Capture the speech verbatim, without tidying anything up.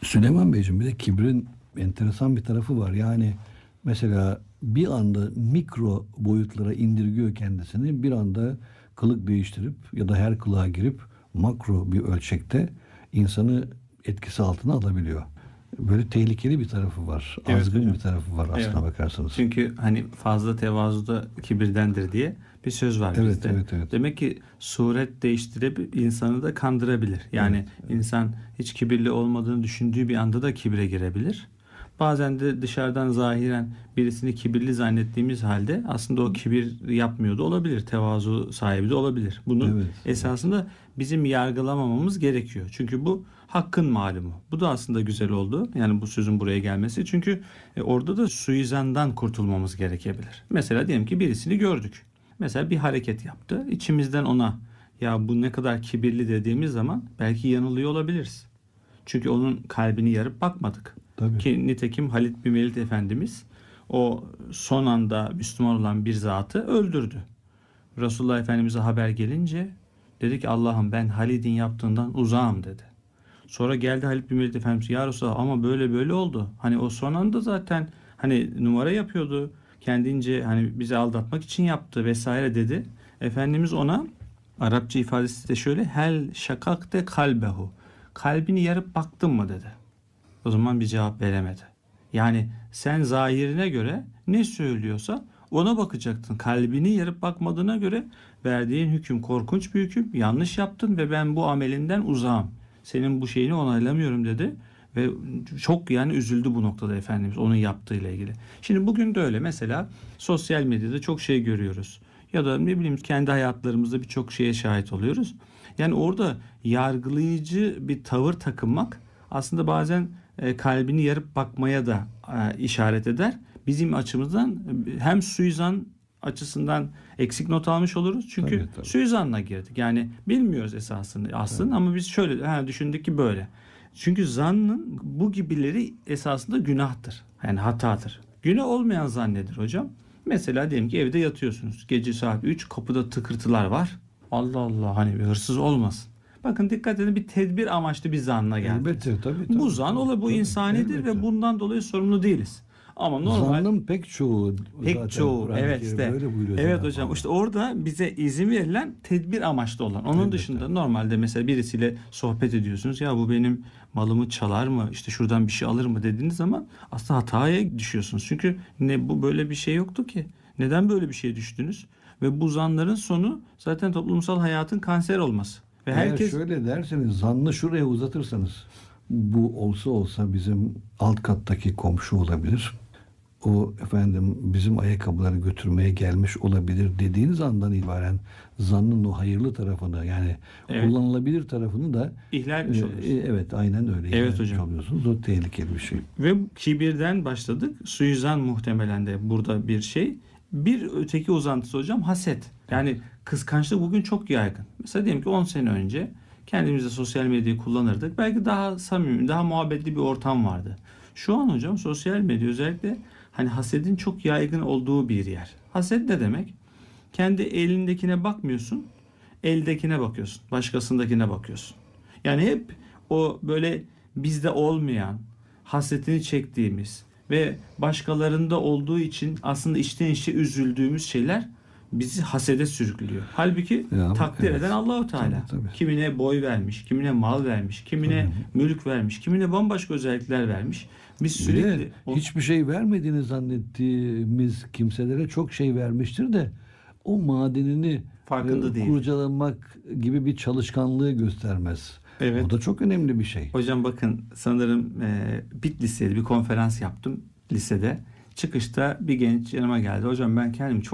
Süleyman Beyciğim, bir de kibrin enteresan bir tarafı var. Yani mesela bir anda mikro boyutlara indirgiyor kendisini. Bir anda kılık değiştirip ya da her kılığa girip makro bir ölçekte insanı etkisi altına alabiliyor. Böyle tehlikeli bir tarafı var. Evet Azgın hocam. bir tarafı var aslına Evet. bakarsanız. Çünkü hani fazla tevazu da kibirdendir diye bir söz var Evet, bizde. evet, evet. Demek ki suret değiştirip insanı da kandırabilir. Yani Evet, evet. insan hiç kibirli olmadığını düşündüğü bir anda da kibre girebilir. Bazen de dışarıdan zahiren birisini kibirli zannettiğimiz halde aslında o kibir yapmıyor da olabilir. Tevazu sahibi de olabilir. Bunu Evet, esasında bizim yargılamamamız gerekiyor. Çünkü bu hakkın malumu. Bu da aslında güzel oldu. Yani bu sözün buraya gelmesi. Çünkü e, orada da suizandan kurtulmamız gerekebilir. Mesela diyelim ki birisini gördük. Mesela bir hareket yaptı. İçimizden ona ya bu ne kadar kibirli dediğimiz zaman belki yanılıyor olabiliriz. Çünkü onun kalbini yarıp bakmadık. Tabii. Ki nitekim Halid bin Velid Efendimiz o son anda Müslüman olan bir zatı öldürdü. Resulullah Efendimiz'e haber gelince dedi ki Allah'ım ben Halid'in yaptığından uzağım dedi. Sonra geldi Halid bin Velid Efendimiz, ya Resulallah ama böyle böyle oldu. Hani o son anda zaten hani numara yapıyordu. Kendince hani bizi aldatmak için yaptı vesaire dedi. Efendimiz ona Arapça ifadesi de şöyle, hel şakakte kalbehu. Kalbini yarıp baktın mı dedi. O zaman bir cevap veremedi. Yani sen zahirine göre ne söylüyorsa ona bakacaktın. Kalbini yarıp bakmadığına göre verdiğin hüküm korkunç bir hüküm. Yanlış yaptın ve ben bu amelinden uzağım. Senin bu şeyini onaylamıyorum dedi. Ve çok yani üzüldü bu noktada Efendimiz onun yaptığıyla ilgili. Şimdi bugün de öyle. Mesela sosyal medyada çok şey görüyoruz. Ya da ne bileyim kendi hayatlarımızda birçok şeye şahit oluyoruz. Yani orada yargılayıcı bir tavır takınmak aslında bazen e, kalbini yarıp bakmaya da e, işaret eder. Bizim açımızdan e, hem suizan açısından eksik not almış oluruz. Çünkü Tabii, tabii. suizanla girdik. Yani bilmiyoruz esasını aslında Tabii. ama biz şöyle ha, düşündük ki böyle. Çünkü zannın bu gibileri esasında günahtır. Yani hatadır. Günah olmayan zan nedir hocam? Mesela diyelim ki evde yatıyorsunuz. Gece saat üç, kapıda tıkırtılar var. Allah Allah, hani bir hırsız olmasın. Bakın dikkat edin, bir tedbir amaçlı bir zanla geldiniz. Elbette, tabii, tabii. Bu zan ola bu Tabii, insanidir elbette. ve bundan dolayı sorumlu değiliz. Ama normal Zannın pek çoğu pek zaten çoğu Kur'an-ı evet Kerim işte böyle buyuruyor evet Cenab-ı hocam, Allah. işte orada bize izin verilen tedbir amaçlı olan. Onun Elbette. dışında normalde mesela birisiyle sohbet ediyorsunuz, ya bu benim malımı çalar mı, işte şuradan bir şey alır mı dediğiniz zaman aslında hataya düşüyorsunuz. Çünkü ne, bu böyle bir şey yoktu ki. Neden böyle bir şeye düştünüz? Ve bu zanların sonu zaten toplumsal hayatın kanser olması. Ve Eğer herkes şöyle derseniz, zannı şuraya uzatırsanız, bu olsa olsa bizim alt kattaki komşu olabilir. O efendim bizim ayakkabıları götürmeye gelmiş olabilir dediğiniz andan itibaren zannın o hayırlı tarafını, yani Evet. kullanılabilir tarafını da ihlal etmiş e, oluyoruz. e, evet, aynen öyle. Evet ihlal etmiş hocam. oluyorsunuz. O tehlikeli bir şey. Ve kibirden başladık. Suizan muhtemelen de burada bir şey. Bir öteki uzantısı hocam haset. Yani kıskançlık bugün çok yaygın. Mesela diyelim ki on sene önce kendimizde sosyal medyayı kullanırdık. Belki daha samimi, daha muhabbetli bir ortam vardı. Şu an hocam sosyal medya özellikle hani hasedin çok yaygın olduğu bir yer. Haset ne demek? Kendi elindekine bakmıyorsun, eldekine bakıyorsun, başkasındakine bakıyorsun. Yani hep o böyle bizde olmayan, hasretini çektiğimiz ve başkalarında olduğu için aslında içten içe üzüldüğümüz şeyler bizi hasede sürüklüyor. Halbuki Ya, takdir evet. eden Allahu Teala. Tabii, tabii. Kimine boy vermiş, kimine mal vermiş, kimine mülk vermiş, kimine bambaşka özellikler vermiş. Biz Bir de sürekli o- hiçbir şey vermediğini zannettiğimiz kimselere çok şey vermiştir de o madenini Farkında e, değil. kurcalamak gibi bir çalışkanlığı göstermez. Evet. Bu da çok önemli bir şey. Hocam bakın, sanırım e, Bitlis'te bir konferans yaptım lisede. Çıkışta bir genç yanıma geldi. Hocam ben kendimi çok